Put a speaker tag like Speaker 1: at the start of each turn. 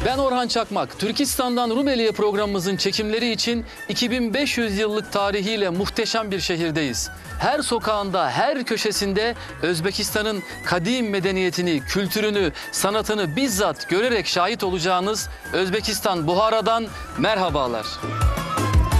Speaker 1: Ben Orhan Çakmak. Türkistan'dan Rumeli'ye programımızın çekimleri için 2500 yıllık tarihiyle muhteşem bir şehirdeyiz. Her sokağında, her köşesinde Özbekistan'ın kadim medeniyetini, kültürünü, sanatını bizzat görerek şahit olacağınız Özbekistan Buhara'dan merhabalar.